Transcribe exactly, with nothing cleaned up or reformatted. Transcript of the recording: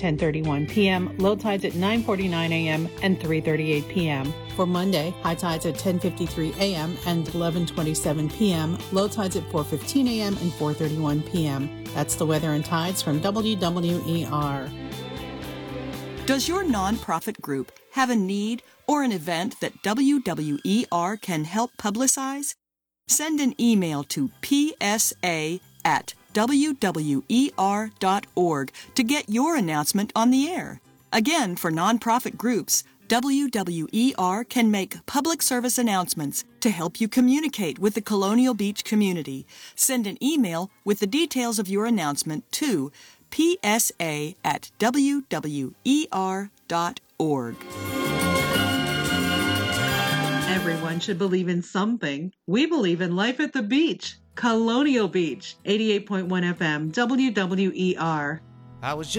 ten thirty-one p.m., low tides at nine forty-nine a.m. and three thirty-eight p.m. For Monday, high tides at ten fifty-three a.m. and eleven twenty-seven p.m., low tides at four fifteen a.m. and four thirty-one p.m. That's the weather and tides from W W E R. Does your nonprofit group have a need or an event that W W E R can help publicize? Send an email to p s a at w w e r dot org to get your announcement on the air. Again, for nonprofit groups, W W E R can make public service announcements to help you communicate with the Colonial Beach community. Send an email with the details of your announcement to p s a at w w e r dot org. Everyone should believe in something. We believe in life at the beach. Colonial Beach, eighty-eight point one F M, W W E R. I was just